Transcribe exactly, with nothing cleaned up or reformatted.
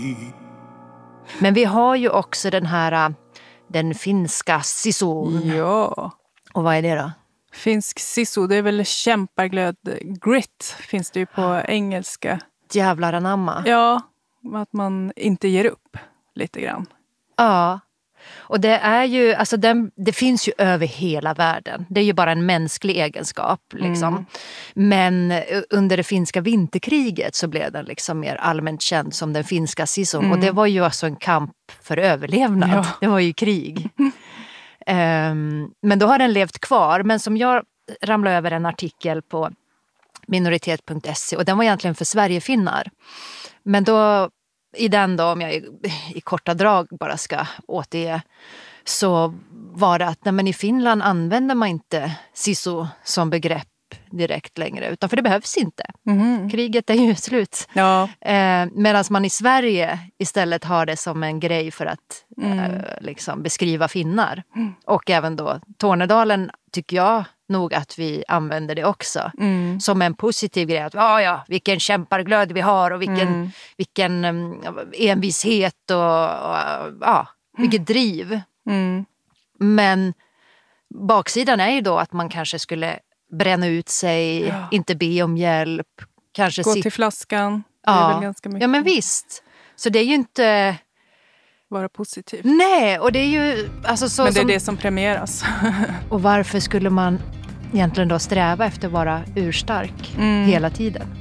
Men vi har ju också den här, den finska sisun. Ja. Och vad är det då? Finsk sisu, det är väl kämparglöd. Grit finns det ju på engelska. Jävlar anamma. Ja, att man inte ger upp lite grann. Ja. Och det är ju, alltså den, det finns ju över hela världen. Det är ju bara en mänsklig egenskap liksom. Mm. Men under det finska vinterkriget så blev den liksom mer allmänt känd som den finska sisun. Mm. Och det var ju alltså en kamp för överlevnad. Ja. Det var ju krig. um, men då har den levt kvar. Men som jag ramlade över en artikel på minoritet punkt se och den var egentligen för Sverigefinnar. Men då i den då, om jag i, i korta drag bara ska återge, så var det att nej, men i Finland använder man inte sisu som begrepp direkt längre, utan för det behövs inte. Mm. Kriget är ju slut. Ja. Eh, medan man i Sverige istället har det som en grej för att mm. eh, liksom beskriva finnar. Mm. Och även då Tornedalen tycker jag nog att vi använder det också. Mm. Som en positiv grej. Att ja, ja, vilken kämparglöd vi har och vilken, mm. vilken um, envishet och, och ja, vilket driv. Mm. Men baksidan är ju då att man kanske skulle bränna ut sig, ja. Inte be om hjälp. Kanske gå sit- till flaskan. Det ja. är väl ganska mycket. Ja, men visst. Så det är ju inte... vara positivt. Nej, och det är ju... Alltså, så men det är som... det som premieras. Och varför skulle man egentligen då sträva efter att vara urstark mm. hela tiden?